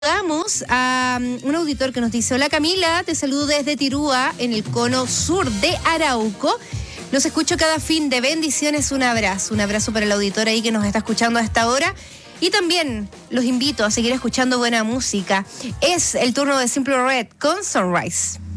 Saludamos a un auditor que nos dice: hola Camila, te saludo desde Tirúa, en el cono sur de Arauco. Los escucho cada fin de bendiciones, un abrazo para el auditor ahí que nos está escuchando a esta hora. Y también los invito a seguir escuchando buena música. Es el turno de Simple Red con Sunrise.